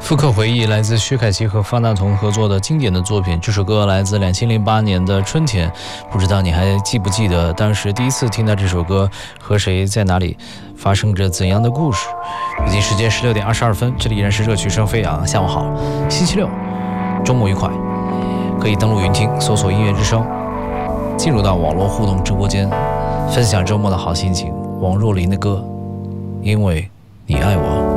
复刻回忆来自薛凯琪和方大同合作的经典的作品，这首歌来自2008年的春天，不知道你还记不记得当时第一次听到这首歌，和谁在哪里发生着怎样的故事。北京时间16点22分，这里依然是热曲声飞扬，下午好，星期六，周末愉快。可以登录云听搜索音乐之声，进入到网络互动直播间，分享周末的好心情。王若琳的歌，因为你爱我。